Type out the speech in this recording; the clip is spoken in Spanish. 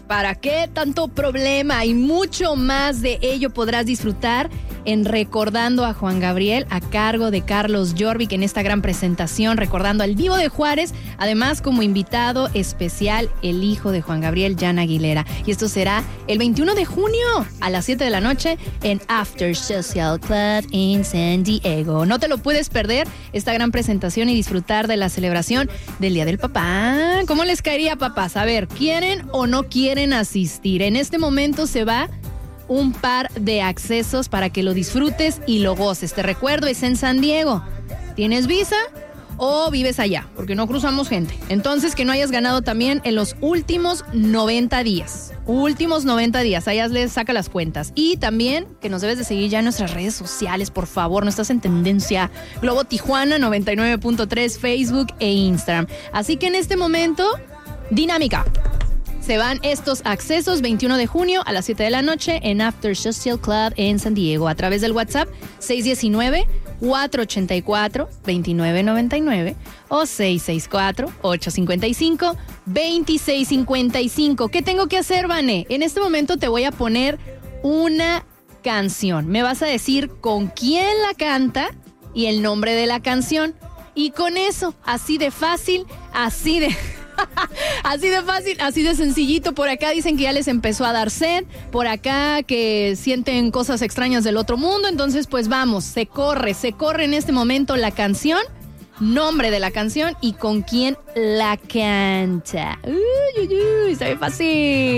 ¿Para qué tanto problema? Y mucho más de ello podrás disfrutar en Recordando a Juan Gabriel, a cargo de Carlos Jorvik, en esta gran presentación, recordando al Divo de Juárez, además como invitado especial el hijo de Juan Gabriel, Jan Aguilera. Y esto será el 21 de junio a las 7 de la noche en After Social Club en San Diego. No te lo puedes perder, esta gran presentación, y disfrutar de la celebración del Día del Papá. ¿Cómo les caería, papás? A ver, ¿quieren o no quieren asistir? En este momento se va un par de accesos para que lo disfrutes y lo goces. Te recuerdo, es en San Diego. ¿Tienes visa o vives allá? Porque no cruzamos gente. Entonces, que no hayas ganado también en los últimos 90 días. Últimos 90 días. Allá les saca las cuentas. Y también que nos debes de seguir ya en nuestras redes sociales, por favor. No estás en tendencia. Globo Tijuana 99.3, Facebook e Instagram. Así que en este momento, dinámica. Se van estos accesos 21 de junio a las 7 de la noche en After Social Club en San Diego a través del WhatsApp 619-484-2999 o 664-855-2655. ¿Qué tengo que hacer, Vane? En este momento te voy a poner una canción. Me vas a decir con quién la canta y el nombre de la canción. Y con eso, así de fácil, así de fácil, así de sencillito. Por acá dicen que ya les empezó a dar sed, por acá que sienten cosas extrañas del otro mundo. Entonces pues vamos, se corre en este momento la canción, nombre de la canción y con quién la canta. Está bien fácil.